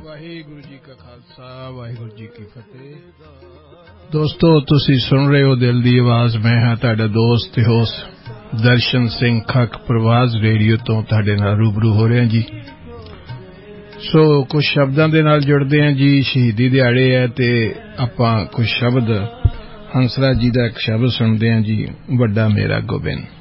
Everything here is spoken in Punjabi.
ਵਾਹਿਗੁਰੂ ਜੀ ਕਾ ਖਾਲਸਾ ਵਾਹਿਗੁਰੂ ਜੀ ਕੀ ਫਤਿਹ। ਦੋਸਤੋ, ਤੁਸੀਂ ਸੁਣ ਰਹੇ ਹੋ ਦਿਲ ਦੀ ਆਵਾਜ਼। ਮੈਂ ਹਾਂ ਤੁਹਾਡਾ ਦੋਸਤ ਤੇ ਹੋਸਟ ਦਰਸ਼ਨ ਸਿੰਘ ਖੱਕ ਪ੍ਰਵਾਜ਼ ਰੇਡੀਓ ਤੋਂ ਤੁਹਾਡੇ ਨਾਲ ਰੂਬਰੂ ਹੋ ਰਿਹਾ ਜੀ। ਸੋ ਕੁਝ ਸ਼ਬਦਾਂ ਦੇ ਨਾਲ ਜੁੜਦੇ ਹਾਂ ਜੀ। ਸ਼ਹੀਦੀ ਦਿਹਾੜੇ ਹੈ ਤੇ ਆਪਾਂ ਕੁਝ ਸ਼ਬਦ ਹੰਸਰਾਜ ਜੀ ਦਾ ਇੱਕ ਸ਼ਬਦ ਸੁਣਦੇ ਹਾਂ ਜੀ, ਵੱਡਾ ਮੇਰਾ ਗੋਬਿੰਦ।